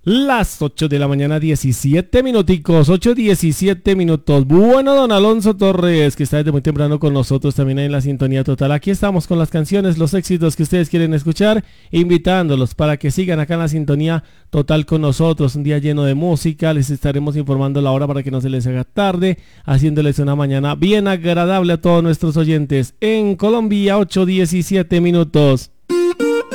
Las 8 de la mañana, 17 minuticos, 8:17 minutos. Bueno, don Alonso Torres, que está desde muy temprano con nosotros también en la sintonía total. Aquí estamos con las canciones, los éxitos que ustedes quieren escuchar, invitándolos para que sigan acá en la sintonía total con nosotros. Un día lleno de música, les estaremos informando la hora para que no se les haga tarde, haciéndoles una mañana bien agradable a todos nuestros oyentes. En Colombia, 8:17 minutos.